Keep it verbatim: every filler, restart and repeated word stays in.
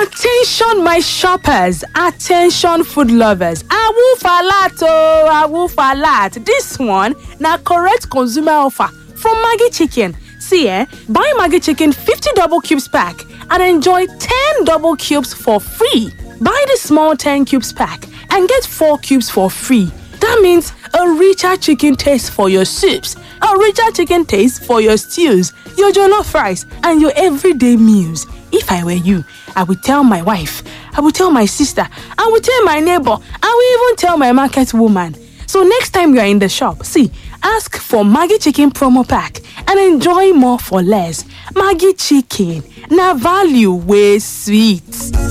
Attention, my shoppers. Attention, food lovers. Awu falat oh, awu falat. This one na correct consumer offer from Maggi Chicken. See, eh? Buy Maggi Chicken fifty double cubes pack and enjoy ten double cubes for free. Buy the small ten cubes pack and get four cubes for free. That means a richer chicken taste for your soups, a richer chicken taste for your stews, your jollof rice, and your everyday meals. If I were you, I would tell my wife, I would tell my sister, I would tell my neighbor, I would even tell my market woman. So next time you are in the shop, see, ask for Maggi Chicken promo pack and enjoy more for less. Maggi Chicken, na value wey sweet.